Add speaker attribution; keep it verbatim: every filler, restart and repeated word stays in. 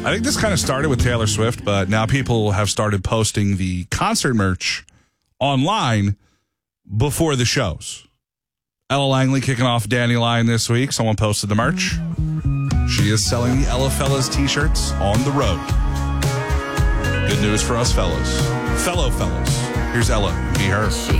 Speaker 1: I think this kind of started with Taylor Swift, but now people have started posting the concert merch online before the shows. Ella Langley kicking off Dandelion this week. Someone posted the merch. She is selling the Ella Fellas t-shirts on the road. Good news for us fellas. Fellow fellas. Here's Ella. Be her.